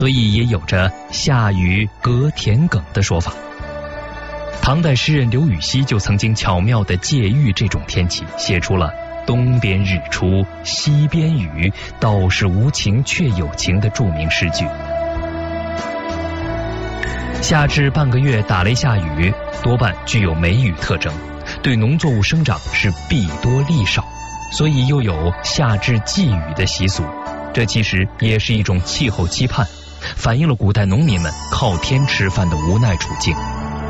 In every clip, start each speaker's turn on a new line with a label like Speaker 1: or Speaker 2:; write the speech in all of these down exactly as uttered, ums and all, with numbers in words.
Speaker 1: 所以也有着夏雨隔田埂的说法。唐代诗人刘禹锡就曾经巧妙地借喻这种天气，写出了东边日出西边雨，道是无晴却有晴的著名诗句。夏至半个月打雷下雨，多半具有梅雨特征，对农作物生长是弊多利少，所以又有夏至祭雨的习俗。这其实也是一种气候期盼，反映了古代农民们靠天吃饭的无奈处境。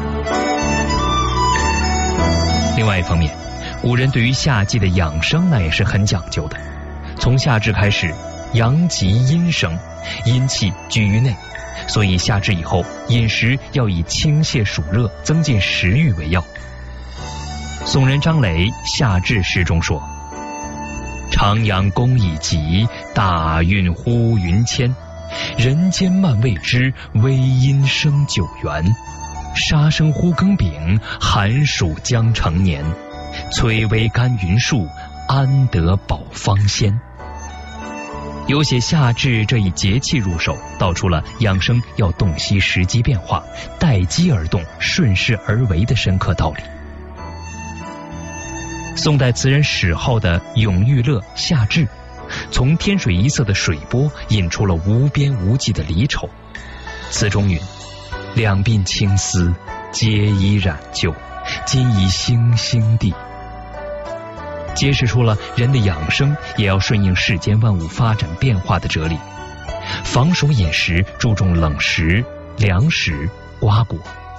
Speaker 1: 另外一方面，古人对于夏季的养生那也是很讲究的。从夏至开始，阳极阴生，阴气居于内，所以夏至以后饮食要以清泻暑热、增进食欲为要。宋人张磊《夏至》诗中说：“长阳公已极，大运忽云迁。人间慢未知，微阴生九元。杀生忽更丙，寒暑将成年。崔微甘云树，安得保芳仙。”有写夏至这一节气入手，道出了养生要洞悉时机变化，待机而动，顺势而为的深刻道理。宋代词人史浩的《永遇乐·夏至》，从天水一色的水波引出了无边无际的离愁。词中云：“两鬓青丝，皆已染旧，今已星星地。”揭示出了人的养生也要顺应世间万物发展变化的哲理。防暑饮食注重冷食、凉食、瓜果。